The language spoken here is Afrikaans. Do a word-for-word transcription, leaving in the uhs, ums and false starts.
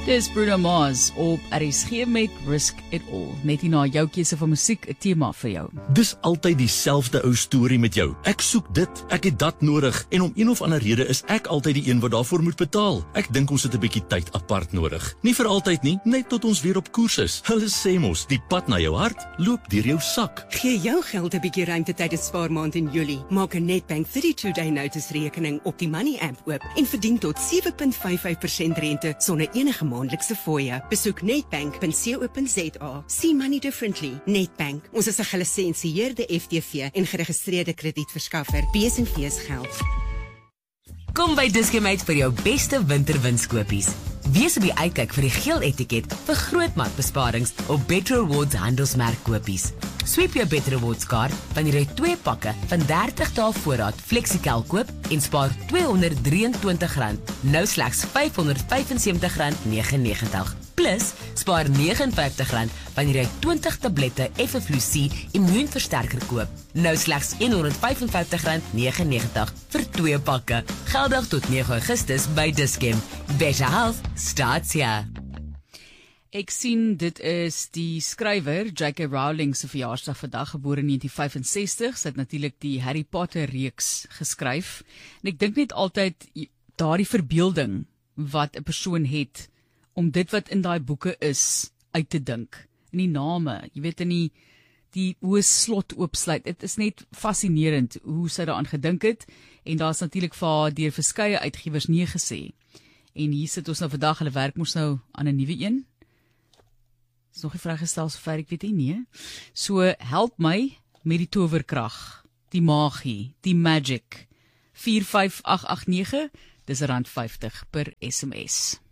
Dis Bruno Mars op R S G met Risk It All. Net hierna jou keuse van musiek, 'n tema vir jou. Dis altyd dieselfde ou storie met jou. Ek soek dit, ek het dat nodig en om een of ander rede is ek altyd die een wat daarvoor moet betaal. Ek dink ons het 'n bietjie tyd apart nodig. Nie vir altyd nie, net tot ons weer op koers is. Hulle sê mos, die pad na jou hart loop deur jou sak. Gee jou geld 'n bietjie ruimte tydens spaarmaand in Julie. Maak 'n Nedbank thirty-two day notice rekening op die Money app oop en verdien tot seven point five five persent rente sonder enige maandelikse fooie. Besoek nedbank dot co dot za. See money differently. Nedbank. Ons is 'n gelisensieerde F T V en geregistreerde kredietverskaffer. B S en V's geld. Kom by Dis-Chem uit vir jou beste winterwinskopies. Wees op die uitkyk vir die geel etiket vir groot markbesparings op Better Rewards handelsmerkkopies. Sweep jou Better Rewards kaart wanneer jy twee pakke van thirty dae voorraad Flexical koop en spaar two hundred twenty-three rand, nou slegs five hundred seventy-five rand ninety-nine. Plus, spaar fifty-nine rand wanneer jy twenty tablette Effeflu-C immuunversterker koop, nou slegs one hundred fifty-five rand ninety-nine vir twee pakke. Geldig tot nine Augustus by Dis-Chem. Better health starts here. Ek sien dit is die skrywer J K Rowling se verjaarsdag vandag, gebore in nineteen sixty-five. Sy het natuurlik die Harry Potter reeks geskryf. En ek dink net altyd daardie verbeelding wat 'n persoon het om dit wat in daai boeke is uit te dink. In die name, jy weet in die die hoe slot oopsluit. Dit is net fascinerend hoe sy daaraan gedink het en daar's natuurlik vir haar deur verskeie uitgewers nee gesê. En hier sit ons nou vandag, hulle werk mos nou aan 'n nuwe een. Is nog 'n vraag gestel sover ek weet nie, nee. So help my met die towerkrag, die magie, die magic. four five eight eight nine, dis rand fifty per S M S.